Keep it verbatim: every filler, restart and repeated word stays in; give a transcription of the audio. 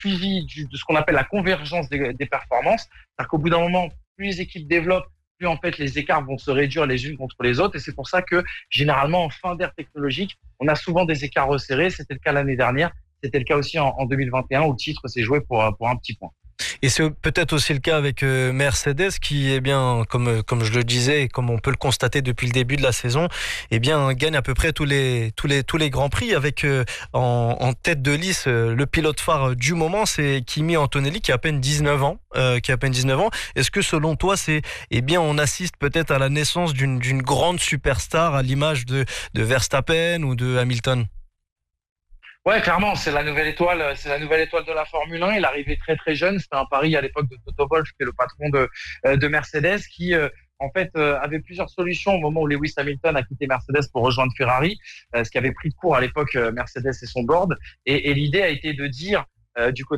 suivi du, de ce qu'on appelle la convergence des, des performances. C'est-à-dire qu'au bout d'un moment, plus les équipes développent, plus en fait les écarts vont se réduire les unes contre les autres. Et c'est pour ça que généralement en fin d'ère technologique, on a souvent des écarts resserrés. C'était le cas l'année dernière. C'était le cas aussi en, en deux mille vingt et un où le titre s'est joué pour, pour un petit point. Et c'est peut-être aussi le cas avec euh, Mercedes qui, eh bien, comme comme je le disais, et comme on peut le constater depuis le début de la saison, eh bien, gagne à peu près tous les tous les tous les grands prix avec euh, en, en tête de lice euh, le pilote phare du moment, c'est Kimi Antonelli qui a à peine dix-neuf ans, euh, qui a à peine dix-neuf ans. Est-ce que selon toi, c'est eh bien, on assiste peut-être à la naissance d'une d'une grande superstar à l'image de de Verstappen ou de Hamilton? Ouais, clairement, c'est la nouvelle étoile, c'est la nouvelle étoile de la Formule un. Il arrivait très très jeune. C'était un pari à l'époque de Toto Wolff, qui est le patron de de Mercedes, qui euh, en fait euh, avait plusieurs solutions au moment où Lewis Hamilton a quitté Mercedes pour rejoindre Ferrari, euh, ce qui avait pris de court à l'époque euh, Mercedes et son board. Et, et l'idée a été de dire euh, du côté